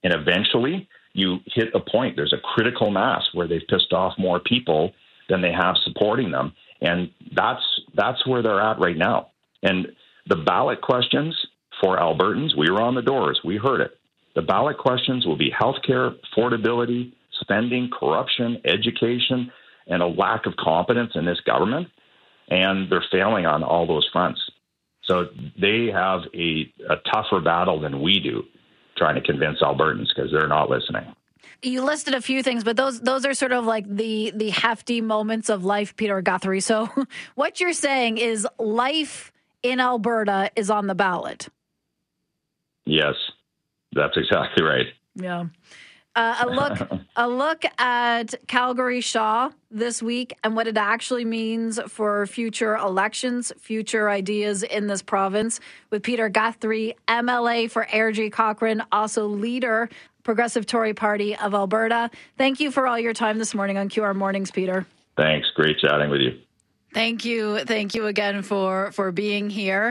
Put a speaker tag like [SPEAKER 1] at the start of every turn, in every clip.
[SPEAKER 1] And eventually you hit a point. There's a critical mass where they've pissed off more people than they have supporting them. And that's where they're at right now. And the ballot questions for Albertans, we were on the doors. We heard it. The ballot questions will be healthcare, affordability, spending, corruption, education, and a lack of competence in this government. And they're failing on all those fronts. So they have a tougher battle than we do trying to convince Albertans because they're not listening.
[SPEAKER 2] You listed a few things, but those are sort of like the hefty moments of life, Peter Guthrie. So what you're saying is life in Alberta is on the ballot.
[SPEAKER 1] Yes, that's exactly right.
[SPEAKER 2] Yeah. A look at Calgary Shaw this week and what it actually means for future elections, future ideas in this province with Peter Guthrie, MLA for Airdrie Cochrane, also leader, Progressive Tory Party of Alberta. Thank you for all your time this morning on QR Mornings, Peter.
[SPEAKER 1] Thanks. Great chatting with you.
[SPEAKER 2] Thank you. Thank you again for being here.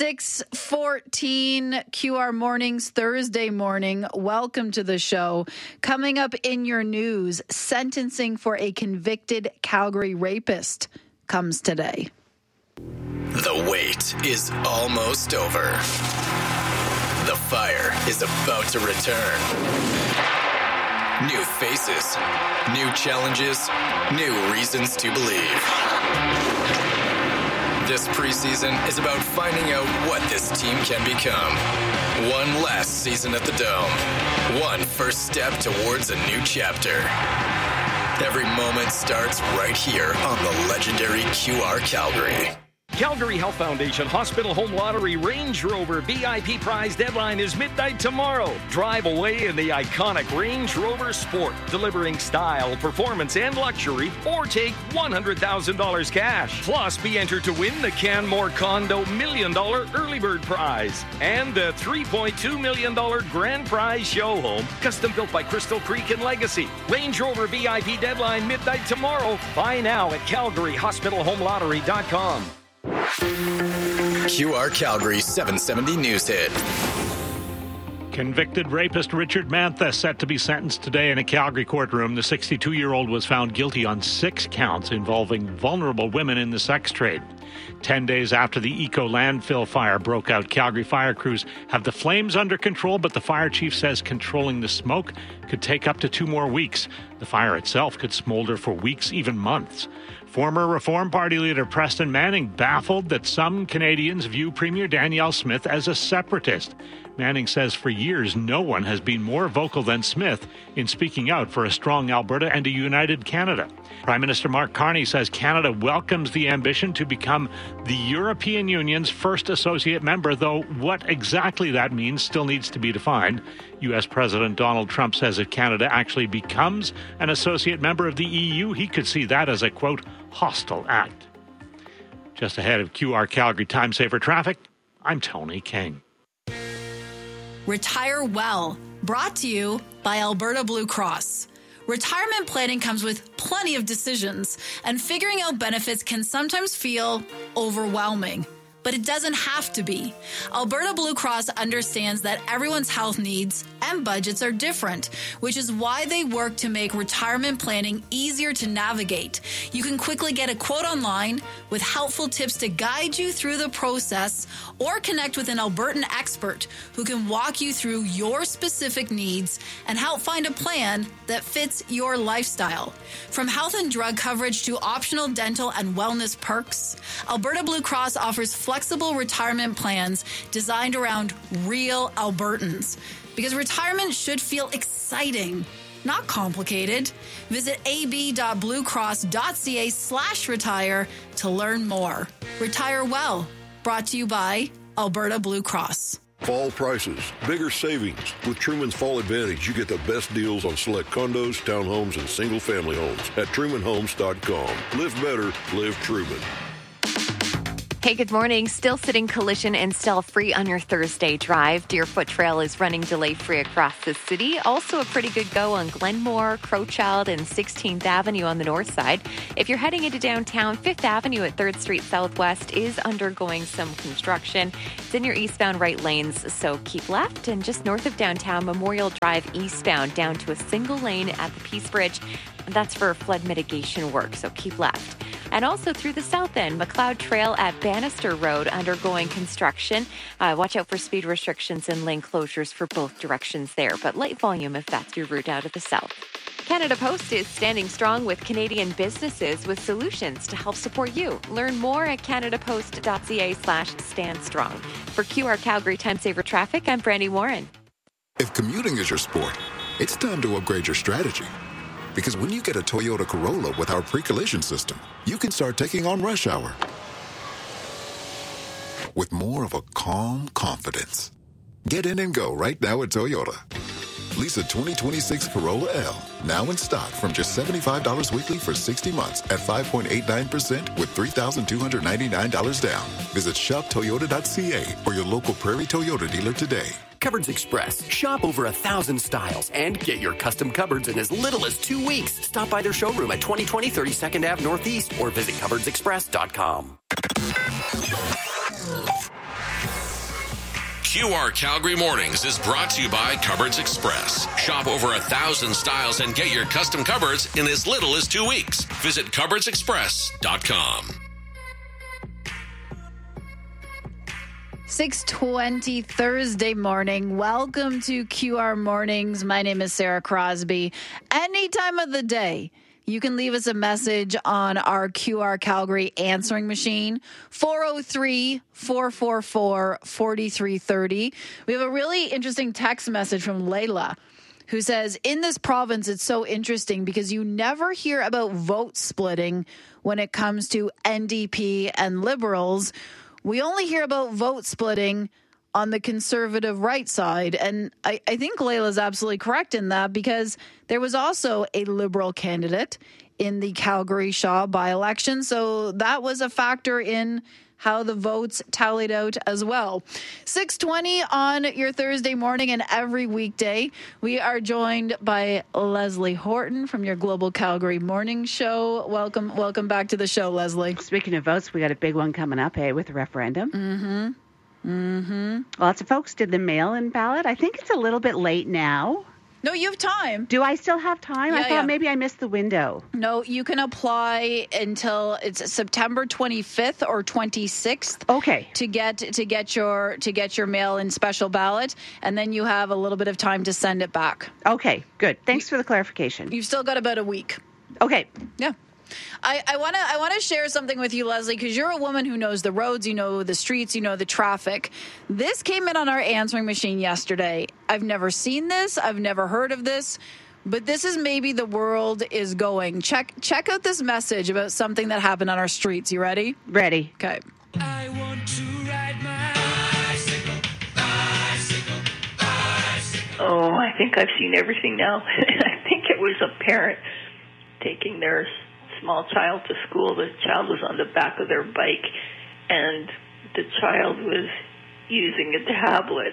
[SPEAKER 2] 6:14 QR Mornings, Thursday morning. Welcome to the show. Coming up in your news, sentencing for a convicted Calgary rapist comes today.
[SPEAKER 3] The wait is almost over. The fire is about to return. New faces, new challenges, new reasons to believe. This preseason is about finding out what this team can become. One last season at the Dome. One first step towards a new chapter. Every moment starts right here on the legendary QR Calgary.
[SPEAKER 4] Calgary Health Foundation Hospital Home Lottery Range Rover VIP prize deadline is midnight tomorrow. Drive away in the iconic Range Rover Sport, delivering style, performance, and luxury, or take $100,000 cash. Plus, be entered to win the Canmore Condo $1 million early bird prize and the $3.2 million grand prize show home, custom built by Crystal Creek and Legacy. Range Rover VIP deadline midnight tomorrow. Buy now at CalgaryHospitalHomeLottery.com.
[SPEAKER 3] QR Calgary 770 News Hit.
[SPEAKER 5] Convicted rapist Richard Mantha set to be sentenced today in a Calgary courtroom. The 62-year-old was found guilty on 6 counts involving vulnerable women in the sex trade. 10 days after the Eco landfill fire broke out, Calgary fire crews have the flames under control, but the fire chief says controlling the smoke could take up to 2 more weeks. The fire itself could smolder for weeks, even months. Former Reform Party leader Preston Manning baffled that some Canadians view Premier Danielle Smith as a separatist. Manning says for years no one has been more vocal than Smith in speaking out for a strong Alberta and a united Canada. Prime Minister Mark Carney says Canada welcomes the ambition to become the European Union's first associate member, though what exactly that means still needs to be defined. U.S. President Donald Trump says if Canada actually becomes an associate member of the EU, he could see that as a, quote, hostile act. Just ahead of QR Calgary Time Saver Traffic, I'm Tony King.
[SPEAKER 6] Retire Well, brought to you by Alberta Blue Cross. Retirement planning comes with plenty of decisions, and figuring out benefits can sometimes feel overwhelming. But it doesn't have to be. Alberta Blue Cross understands that everyone's health needs and budgets are different, which is why they work to make retirement planning easier to navigate. You can quickly get a quote online with helpful tips to guide you through the process, or connect with an Albertan expert who can walk you through your specific needs and help find a plan that fits your lifestyle. From health and drug coverage to optional dental and wellness perks, Alberta Blue Cross offers flexible retirement plans designed around real Albertans. Because retirement should feel exciting, not complicated. Visit ab.bluecross.ca/retire to learn more. Retire Well, brought to you by Alberta Blue Cross.
[SPEAKER 7] Fall prices, bigger savings. With Truman's Fall Advantage, you get the best deals on select condos, townhomes, and single-family homes at TrumanHomes.com. Live better, live Truman.
[SPEAKER 8] Hey, good morning. Still sitting collision and stall free on your Thursday drive. Deerfoot Trail is running delay free across the city. Also a pretty good go on Glenmore, Crowchild, and 16th Avenue on the north side. If you're heading into downtown, 5th Avenue at 3rd Street Southwest is undergoing some construction. It's in your eastbound right lanes, so keep left. And just north of downtown, Memorial Drive eastbound down to a single lane at the Peace Bridge. That's for flood mitigation work, so keep left. And also through the south end, McLeod Trail at Bannister Road undergoing construction. Watch out for speed restrictions and lane closures for both directions there, but light volume if that's your route out of the south. Canada Post is standing strong with Canadian businesses with solutions to help support you. Learn more at canadapost.ca/standstrong. For QR Calgary Time Saver Traffic, I'm Brandy Warren.
[SPEAKER 9] If commuting is your sport, it's time to upgrade your strategy. Because when you get a Toyota Corolla with our pre-collision system, you can start taking on rush hour with more of a calm confidence. Get in and go right now at Toyota. Lease a 2026 Corolla L, now in stock from just $75 weekly for 60 months at 5.89% with $3,299 down. Visit shoptoyota.ca or your local Prairie Toyota dealer today.
[SPEAKER 10] Cupboards Express. Shop over 1,000 styles and get your custom cupboards in as little as 2 weeks. Stop by their showroom at 2020 32nd Ave Northeast or visit cupboardsexpress.com.
[SPEAKER 11] QR Calgary Mornings is brought to you by Cupboards Express. Shop over 1,000 styles and get your custom cupboards in as little as 2 weeks. Visit cupboardsexpress.com.
[SPEAKER 2] 6:20 Thursday morning. Welcome to QR Mornings. My name is Sarah Crosby. Any time of the day, you can leave us a message on our QR Calgary answering machine, 403-444-4330. We have a really interesting text message from Layla, who says, in this province, it's so interesting because you never hear about vote splitting when it comes to NDP and Liberals. We only hear about vote splitting on the conservative right side. And I think Layla's absolutely correct in that, because there was also a Liberal candidate in the Calgary Shaw by-election. So that was a factor in how the votes tallied out as well. 6:20 on your Thursday morning and every weekday. We are joined by Leslie Horton from your Global Calgary Morning Show. Welcome back to the show, Leslie.
[SPEAKER 12] Speaking of votes, we got a big one coming up, with the referendum. Lots of folks did the mail-in ballot. I think it's a little bit late now.
[SPEAKER 2] No, you have time.
[SPEAKER 12] Do I still have time? I thought maybe I missed the window.
[SPEAKER 2] No, you can apply until it's September 25th or 26th.
[SPEAKER 12] Okay.
[SPEAKER 2] To get your mail-in special ballot, and then you have a little bit of time to send it back.
[SPEAKER 12] Okay, good. Thanks for the clarification.
[SPEAKER 2] You've still got about a week.
[SPEAKER 12] Okay.
[SPEAKER 2] Yeah. I want to share something with you, Leslie, because you're a woman who knows the roads, you know the streets, you know the traffic. This came in on our answering machine yesterday. I've never seen this. I've never heard of this. But this is maybe the world is going. Check out this message about something that happened on our streets. You ready?
[SPEAKER 12] Ready.
[SPEAKER 2] Okay.
[SPEAKER 13] I want to ride my bicycle.
[SPEAKER 14] Oh, I think I've seen everything now. I think it was a parent taking their small child to school. The child was on the back of their bike, and the child was using a tablet.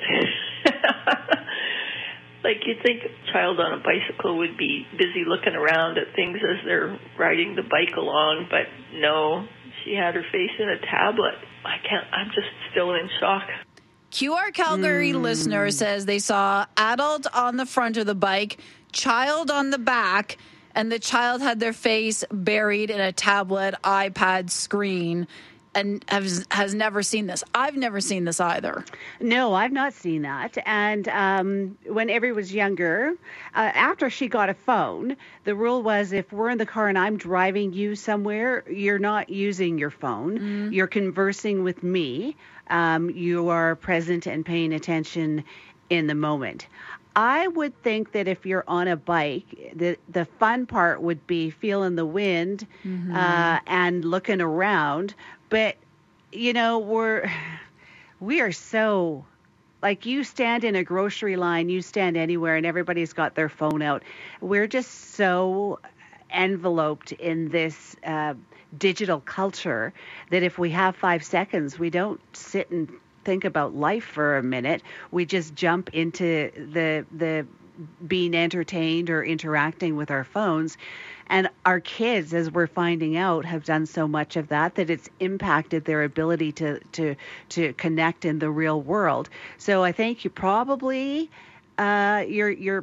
[SPEAKER 14] Like, you'd think a child on a bicycle would be busy looking around at things as they're riding the bike along, but no, she had her face in a tablet. I'm just still in shock.
[SPEAKER 2] QR Calgary listener says they saw adult on the front of the bike, child on the back, and the child had their face buried in a tablet, iPad screen, and has never seen this. I've never seen this either.
[SPEAKER 12] No, I've not seen that. And when Avery was younger, after she got a phone, the rule was if we're in the car and I'm driving you somewhere, you're not using your phone. You're conversing with me. You are present and paying attention in the moment. I would think that if you're on a bike, the fun part would be feeling the wind and looking around. But, you know, we are so, like, you stand in a grocery line, you stand anywhere, and everybody's got their phone out. We're just so enveloped in this digital culture that if we have 5 seconds, we don't sit and think about life for a minute. We just jump into the being entertained or interacting with our phones. And our kids, as we're finding out, have done so much of that it's impacted their ability to connect in the real world. So I think you probably your